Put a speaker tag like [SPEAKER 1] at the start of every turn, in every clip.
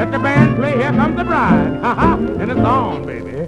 [SPEAKER 1] Let the band play Here Comes the Bride. Haha, and it's on, baby.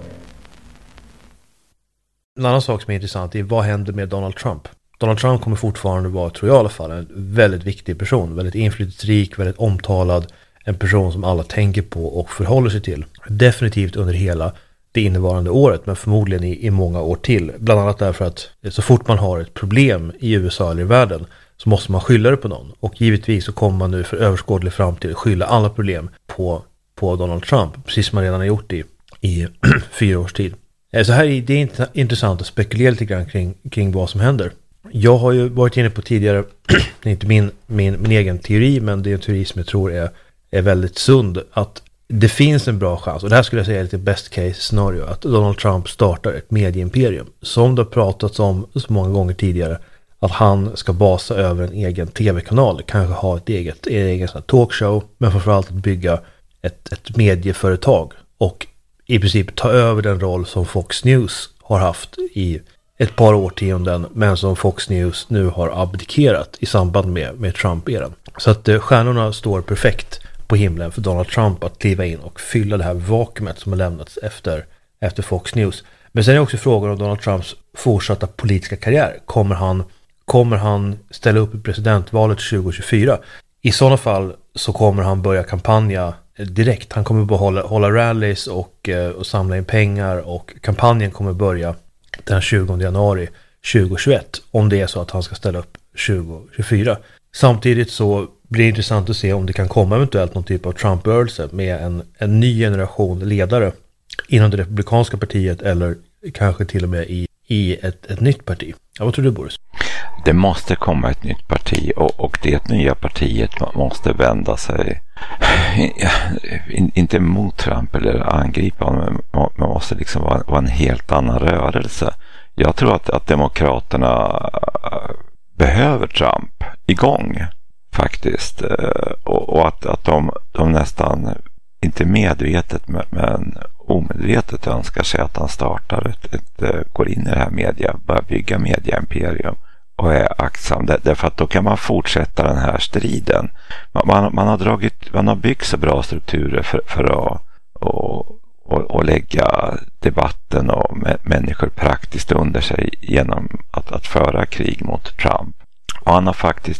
[SPEAKER 2] En annan sak som är intressant är vad händer med Donald Trump? Donald Trump kommer fortfarande vara, tror jag i alla fall, en väldigt viktig person. Väldigt inflytelserik, väldigt omtalad. En person som alla tänker på och förhåller sig till. Definitivt under hela det innevarande året, men förmodligen i många år till. Bland annat därför att så fort man har ett problem i USA eller i världen så måste man skylla det på någon. Och givetvis så kommer man nu för överskådlig framtid skylla alla problem på Donald Trump. Precis som man redan har gjort i 4 års tid. Så här är det intressant att spekulera lite grann kring vad som händer. Jag har ju varit inne på tidigare, det är inte min egen teori, men det är en teori som jag tror är väldigt sund, att det finns en bra chans, och det här skulle jag säga är lite best case scenario, att Donald Trump startar ett medieimperium. Som det har pratats om så många gånger tidigare, att han ska basa över en egen tv-kanal, kanske ha ett egen talkshow, men framförallt att bygga ett medieföretag och i princip ta över den roll som Fox News har haft i ett par årtionden, men som Fox News nu har abdikerat i samband med Trump-eran. Så att stjärnorna står perfekt på himlen för Donald Trump att kliva in och fylla det här vakuumet som har lämnats efter Fox News. Men sen är också frågan om Donald Trumps fortsatta politiska karriär. Kommer han ställa upp i presidentvalet 2024? I sådana fall så kommer han börja kampanja direkt. Han kommer bara hålla rallies och samla in pengar, och kampanjen kommer börja den 20 januari 2021 om det är så att han ska ställa upp 2024. Samtidigt så blir det intressant att se om det kan komma eventuellt någon typ av Trump-rörelse med en ny generation ledare inom det republikanska partiet, eller kanske till och med i ett nytt parti. Ja, vad tror du, Boris?
[SPEAKER 3] Det måste komma ett nytt parti, och det nya partiet måste vända sig inte mot Trump eller angripa honom, men man måste liksom vara en helt annan rörelse. Jag tror att demokraterna behöver Trump igång faktiskt, och att de nästan inte medvetet men omedvetet önskar sig att han startar går in i det här börjar bygga medieimperium och är aktsam, därför att då kan man fortsätta den här striden. Man har byggt så bra strukturer för att lägga debatten och människor praktiskt under sig genom att föra krig mot Trump. Och han har faktiskt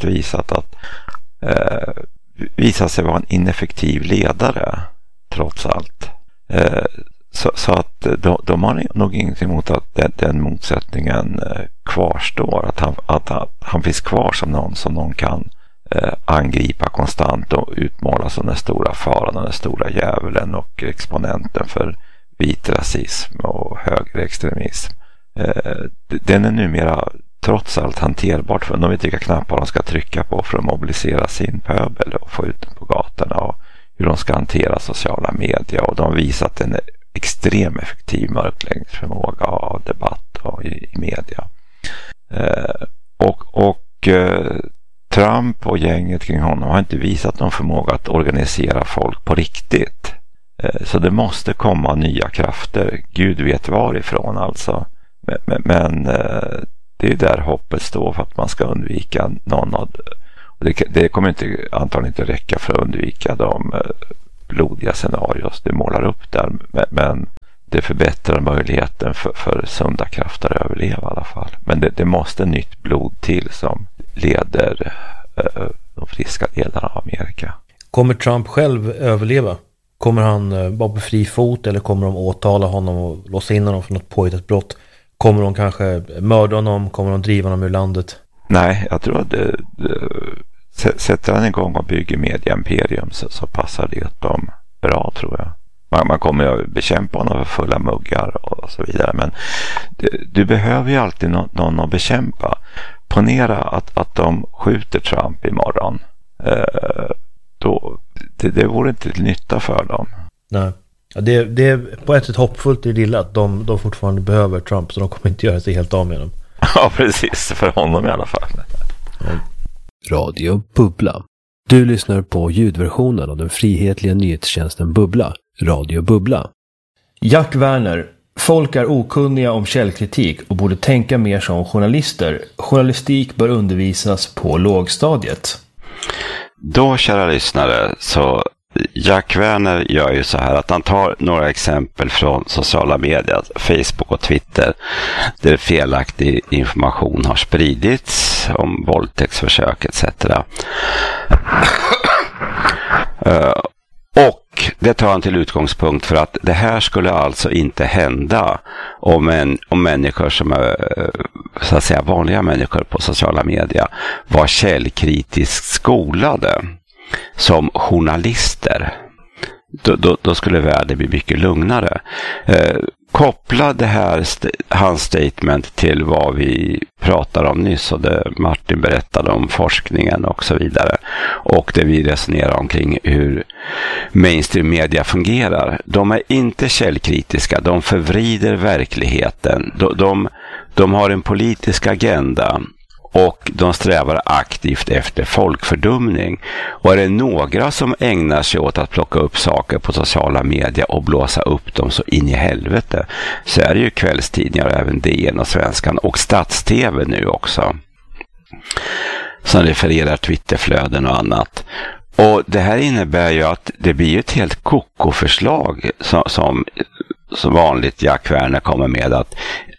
[SPEAKER 3] visat sig vara en ineffektiv ledare trots allt. Så att de har nog ingenting emot att den motsättningen kvarstår, att han finns kvar som någon kan angripa konstant och utmåla som den stora faran och den stora djävulen och exponenten för vit rasism och högerextremism. Den är numera trots allt hanterbart, för de vet vilka knappar de ska trycka på för att mobilisera sin pöbel och få ut den på gatorna, och hur de ska hantera sociala medier, och de har visat en extrem effektiv mörkläggningsförmåga av debatt och i media. Trump och gänget kring honom har inte visat någon förmåga att organisera folk på riktigt. Så det måste komma nya krafter. Gud vet varifrån alltså. Men det är där hoppet står för att man ska undvika någon av det kommer antagligen inte räcka för att undvika de blodiga scenarios det målar upp där, men det förbättrar möjligheten för sunda krafter att överleva i alla fall. Men det måste nytt blod till som leder de friska delarna av Amerika.
[SPEAKER 2] Kommer Trump själv överleva? Kommer han vara på fri fot, eller kommer de åtala honom och låsa in honom för något påhittat brott? Kommer de kanske mörda honom? Kommer de driva honom ur landet?
[SPEAKER 3] Nej, jag tror att sätter han igång och bygger medieimperium så passar det dem bra, tror jag. Man kommer att bekämpa honom för fulla muggar och så vidare, men du behöver ju alltid någon att bekämpa. Ponera att de skjuter Trump imorgon. Då, det vore inte till nytta för dem.
[SPEAKER 2] Nej. Ja, det är på ett sätt hoppfullt i det lilla att de fortfarande behöver Trump, så de kommer inte göra sig helt av med dem.
[SPEAKER 3] Ja, precis. För honom i alla fall.
[SPEAKER 2] Ja.
[SPEAKER 4] Radio Bubbla. Du lyssnar på ljudversionen av den frihetliga nyhetstjänsten Bubbla. Radio Bubbla.
[SPEAKER 5] Jack Werner. Folk är okunniga om källkritik och borde tänka mer som journalister. Journalistik bör undervisas på lågstadiet.
[SPEAKER 3] Då, kära lyssnare, så Jack Werner gör ju så här att han tar några exempel från sociala medier, Facebook och Twitter, där felaktig information har spridits om våldtäktsförsök etc. Och det tar han till utgångspunkt för att det här skulle alltså inte hända om människor som är så att säga vanliga människor på sociala medier var källkritiskt skolade som journalister. Då skulle världen bli mycket lugnare. Koppla det här, hans statement till vad vi pratar om nyss och det Martin berättade om forskningen och så vidare. Och det vi resonerar omkring hur mainstream media fungerar. De är inte källkritiska, de förvrider verkligheten. De har en politisk agenda. Och de strävar aktivt efter folkfördumning. Och är det några som ägnar sig åt att plocka upp saker på sociala medier och blåsa upp dem så in i helvete, så är det ju kvällstidningar, även DN och Svenskan och Stats-TV nu också, som refererar Twitterflöden och annat. Och det här innebär ju att det blir ett helt koko-förslag som vanligt Jack Werner kommer med, att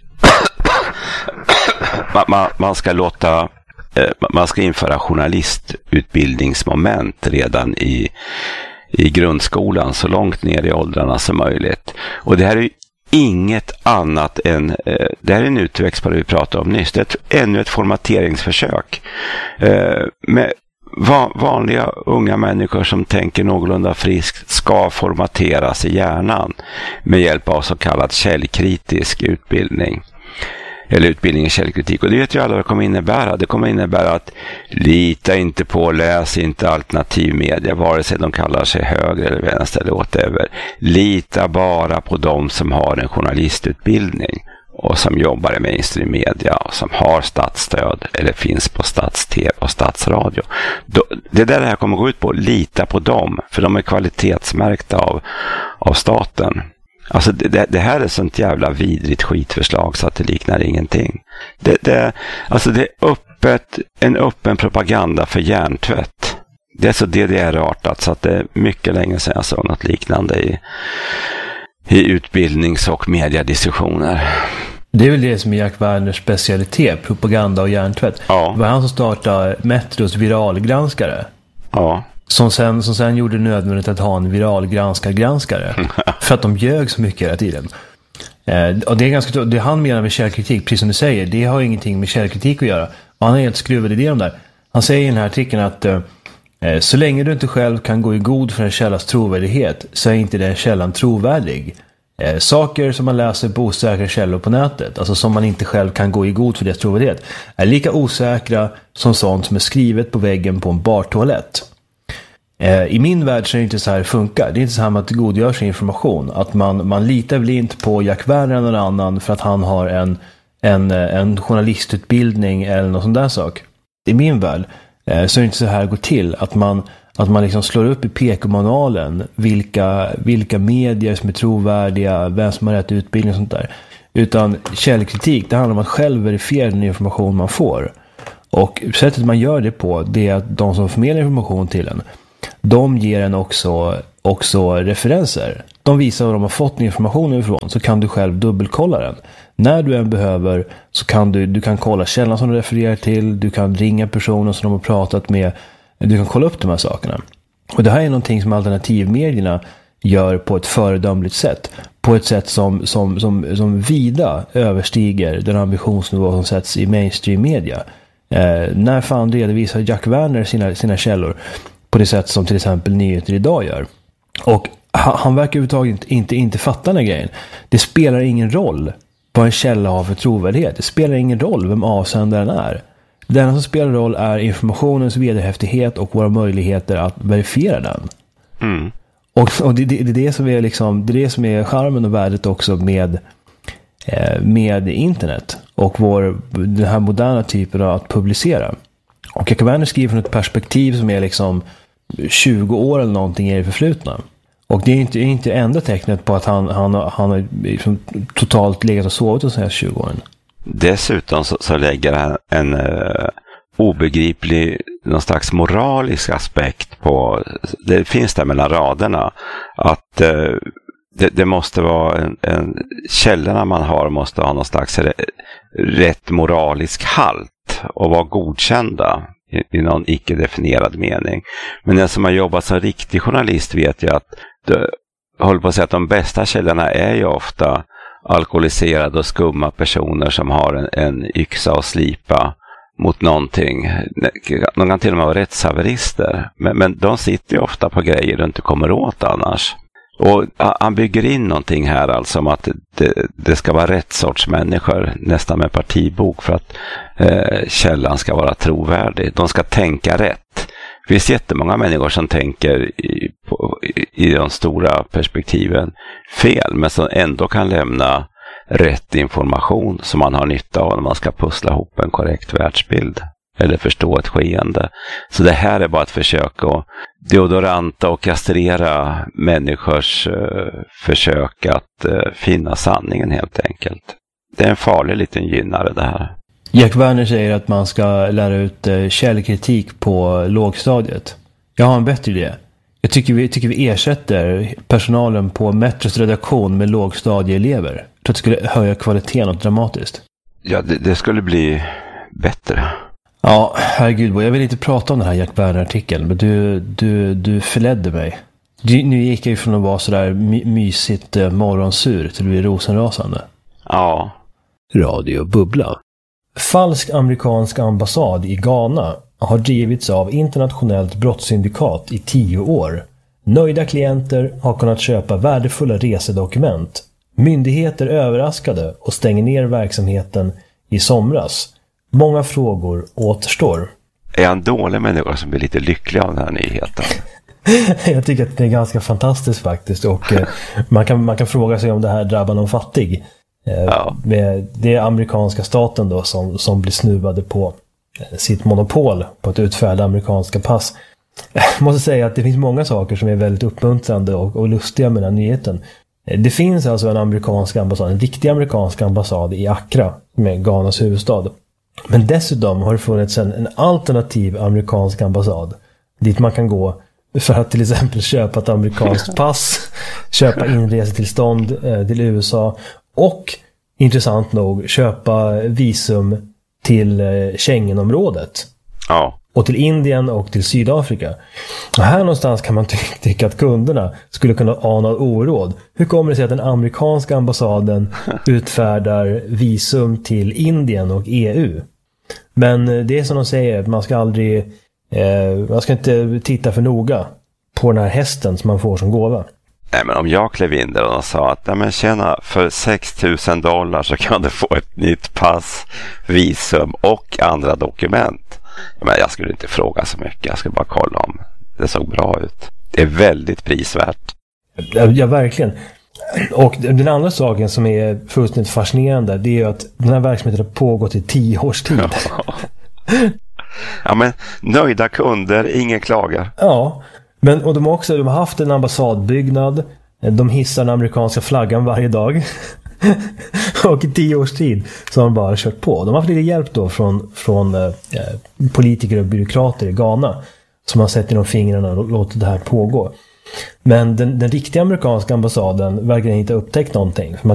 [SPEAKER 3] man ska införa journalistutbildningsmoment redan i grundskolan, så långt ner i åldrarna som möjligt. Och det här är ju inget annat än, det här är en utväxt på det vi pratade om nyss. Det är ännu ett formateringsförsök med vanliga unga människor som tänker någorlunda friskt ska formateras i hjärnan med hjälp av så kallad källkritisk utbildning. Eller utbildning i källkritik. Och det vet ju alla vad det kommer innebära. Det kommer innebära att lita inte på, läs inte alternativ media, vare sig de kallar sig höger eller vänster eller whatever. Lita bara på de som har en journalistutbildning och som jobbar i mainstream media och som har statsstöd eller finns på stats-tv och statsradio. Det är där det här kommer gå ut på. Lita på dem, för de är kvalitetsmärkta av staten. Alltså det här är sånt jävla vidrigt skitförslag så att det liknar ingenting. Det är en öppen propaganda för hjärntvätt. Det är så DDR-artat så att det är mycket länge sedan jag såg något liknande i utbildnings- och mediediskussioner.
[SPEAKER 5] Det är väl det som är Jack Werners specialitet, propaganda och hjärntvätt.
[SPEAKER 3] Ja.
[SPEAKER 5] Det var han som startade Metros viralgranskare.
[SPEAKER 3] Ja.
[SPEAKER 5] Som sen gjorde det nödvändigt att ha en viralgranskare. För att de ljög så mycket hela tiden. Och det han menar med källkritik, precis som du säger, det har ingenting med källkritik att göra. Och han är helt skruvad i det där. Han säger i den här artikeln att så länge du inte själv kan gå i god för en källas trovärdighet så är inte den källan trovärdig. Saker som man läser på osäkra källor på nätet, alltså som man inte själv kan gå i god för deras trovärdighet, är lika osäkra som sånt som är skrivet på väggen på en bartoalett. I min värld så är det inte så här det funkar. Det är inte så här med att godgör sig information. Att man litar väl inte på Jack Werner eller någon annan för att han har en journalistutbildning eller någon sån där sak. I min värld så är det inte så här det går till. Att man liksom slår upp i PK-manualen vilka medier som är trovärdiga, vem som har rätt utbildning och sånt där. Utan källkritik, det handlar om att själv verifiera den information man får. Och sättet man gör det på, det är att de som förmedlar information till en, de ger en också referenser. De visar var de har fått informationen ifrån, så kan du själv dubbelkolla den. När du än behöver så kan du kan kolla källan som du refererar till, du kan ringa personer som de har pratat med, du kan kolla upp de här sakerna. Och det här är någonting som alternativmedierna gör på ett föredömligt sätt. På ett sätt som vida överstiger den ambitionsnivå som sätts i mainstream media. När fan redovisar Jack Werner sina källor på det sätt som till exempel Nyheter idag gör. Och han verkar överhuvudtaget inte fatta den här grejen. Det spelar ingen roll vad en källa har för trovärdighet. Det spelar ingen roll vem avsändaren är. Det enda som spelar roll är informationens vederhäftighet och våra möjligheter att verifiera den.
[SPEAKER 3] Mm.
[SPEAKER 5] Och det är det som är liksom, det är det som är charmen och värdet också med internet och den här moderna typen av att publicera. Och Jack Werner skriver från ett perspektiv som är liksom 20 år eller någonting i det förflutna. Och det är inte enda tecknet på att han har liksom totalt legat och sovit de här 20 åren.
[SPEAKER 3] Dessutom så lägger han en obegriplig, någon slags moralisk aspekt på, det finns där mellan raderna, att det måste vara källorna man har måste ha någon slags rätt moralisk halt och vara godkända i någon icke-definierad mening. Men den som har jobbat som riktig journalist vet ju att håller på att säga att de bästa källorna är ju ofta alkoholiserade och skumma personer som har en yxa att slipa mot någonting. De kan till och med vara rättshaverister. Men de sitter ju ofta på grejer du inte kommer åt annars. Och han bygger in någonting här alltså om att det ska vara rätt sorts människor, nästan med partibok, för att källan ska vara trovärdig. De ska tänka rätt. Det finns jättemånga människor som tänker i de stora perspektiven fel, men som ändå kan lämna rätt information som man har nytta av när man ska pussla ihop en korrekt världsbild eller förstå ett skeende. Så det här är bara ett försök att deodoranta och kastrera människors försök att finna sanningen helt enkelt. Det är en farlig liten gynnare det här.
[SPEAKER 5] Jack Werner säger att man ska lära ut källkritik på lågstadiet. Jag har en bättre idé. Jag tycker vi ersätter personalen på Metros redaktion med lågstadieelever. Jag tror att det skulle höja kvaliteten något dramatiskt. Ja,
[SPEAKER 3] det skulle bli bättre.
[SPEAKER 5] Ja, herregud. Jag vill inte prata om den här Jack Werner-artikeln, men du förledde mig. Nu gick jag ju från att vara sådär mysigt morgonsur till att bli rosenrasande.
[SPEAKER 3] Ja.
[SPEAKER 4] Radio Bubbla.
[SPEAKER 5] Falsk amerikansk ambassad i Ghana har drivits av internationellt brottssyndikat i 10 år. Nöjda klienter har kunnat köpa värdefulla resedokument. Myndigheter överraskade och stänger ner verksamheten i somras. Många frågor återstår.
[SPEAKER 3] Är han dålig människa som blir lite lycklig av den här nyheten?
[SPEAKER 5] Jag tycker att det är ganska fantastiskt faktiskt. Och man kan fråga sig om det här drabbar någon fattig. Ja. Det är amerikanska staten då som blir snuvade på sitt monopol på att utfärda amerikanska pass. Jag måste säga att det finns många saker som är väldigt uppmuntrande och lustiga med den här nyheten. Det finns alltså en amerikansk ambassad, en riktig amerikansk ambassad i Accra med Ghanas huvudstad. Men dessutom har det funnits en alternativ amerikansk ambassad dit man kan gå för att till exempel köpa ett amerikanskt pass, köpa inresetillstånd till USA och intressant nog köpa visum till Schengenområdet.
[SPEAKER 3] Ja.
[SPEAKER 5] Och till Indien och till Sydafrika. Och här någonstans kan man tycka att kunderna skulle kunna ana oråd. Hur kommer det sig att den amerikanska ambassaden utfärdar visum till Indien och EU? Men det är som de säger, man ska inte titta för noga på den här hästen som man får som gåva.
[SPEAKER 3] Nej, men om jag klev in där och sa att men tjena, för $6,000 så kan du få ett nytt pass, visum och andra dokument. Men jag skulle inte fråga så mycket. Jag skulle bara kolla om det såg bra ut. Det är väldigt prisvärt.
[SPEAKER 5] Ja, verkligen. Och den andra saken som är fullständigt fascinerande, det är att den här verksamheten har pågått i 10 års tid.
[SPEAKER 3] Ja, men nöjda kunder, ingen klagar.
[SPEAKER 5] Ja, och de har haft en ambassadbyggnad. De hissar den amerikanska flaggan varje dag. Och i 10 års tid så har de bara kört på. De har haft lite hjälp då från politiker och byråkrater i Ghana som har sett genom fingrarna och låtit det här pågå. Men den riktiga amerikanska ambassaden verkar inte ha upptäckt någonting. För